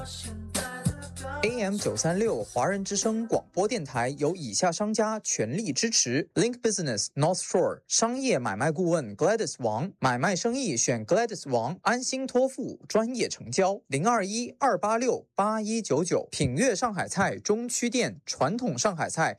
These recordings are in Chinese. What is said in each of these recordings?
AM936 华人之声广播电台由以下商家全力支持 ：Link Business North Shore 商业买卖顾问 Gladys 王，买卖生意选 Gladys 王，安心托付，专业成交。021-286-8199，品悦上海菜中区店，传统上海菜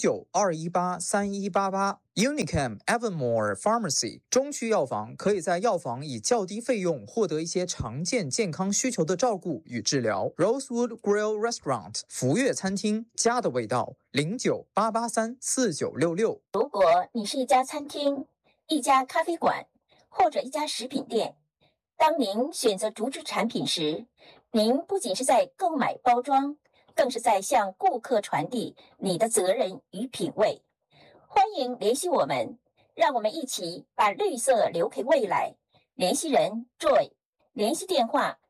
09-218-3188。Unicam Evermore Pharmacy 中区药房可以在药房以较低费用获得一些常见健康需求的照顾与治疗。Rosewood Grill Restaurant 福悦餐厅，家的味道，09-883-4966。 如果你是一家餐厅、一家咖啡馆或者一家食品店，当您选择竹制产品时，您不仅是在购买包装，更是在向顾客传递你的责任与品味。欢迎联系我们，让我们一起把绿色留给未来。联系人 Joy， 联系电话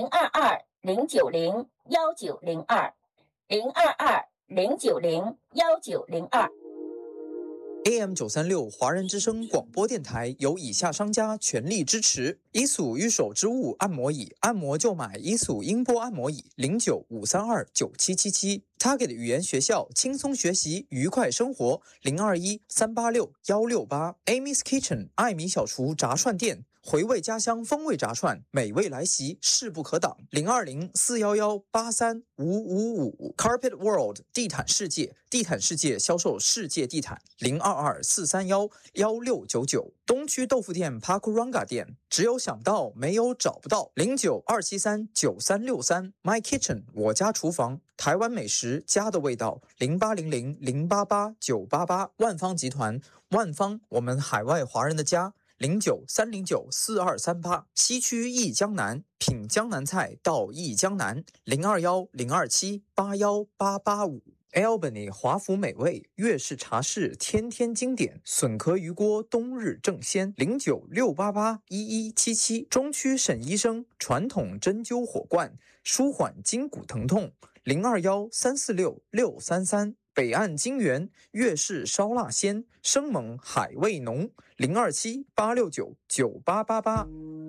022-090-1902，022-090-1902。 AM936 华人之声广播电台由以下商家全力支持：伊索御手之物按摩椅，按摩就买伊索音波按摩椅，09-532-9777。Target 语言学校，轻松学习，愉快生活，021-386-168。Amy's Kitchen 艾米小厨炸串店，回味家乡风味炸串，美味来袭，势不可挡。020-411-83555。Carpet World 地毯世界，地毯世界销售世界地毯，022-431-1699。东区豆腐店 Pakuranga 店，只有想到没有找不到，09-273-9363。My Kitchen 我家厨房，台湾美食家的味道，0800-088-988。万方集团，万方我们海外华人的家，09-309-4238。西区益江南，品江南菜到益江南，021-027-81885。Albany 华福美味粤式茶室，天天经典，笋壳鱼锅冬日正鲜，09-688-1177。中区沈医生传统针灸火罐，舒缓筋骨疼痛，021-346-633。北岸金源粤式烧腊鲜，生猛海味浓，027-869-9888。